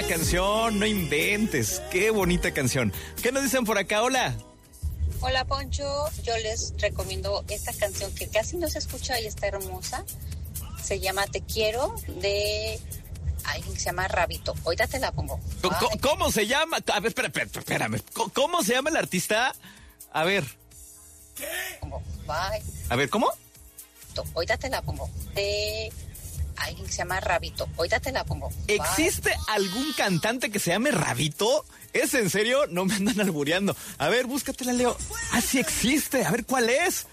canción, no inventes. Qué bonita canción. ¿Qué nos dicen por acá? Hola. Hola, Poncho. Yo les recomiendo esta canción que casi no se escucha y está hermosa. Se llama Te Quiero, de alguien que se llama Rabito. Ahorita te la pongo. ¿Cómo se llama? A ver, espérame. ¿Cómo se llama el artista? A ver. ¿Qué? Bye. A ver, ¿cómo? Ahorita te la pongo. De alguien que se llama Rabito. Ahorita te la pongo. Bye. ¿Existe algún cantante que se llame Rabito? ¿Es en serio? No me andan albureando. A ver, búscatela, Leo. Ah, sí existe. A ver, ¿cuál es?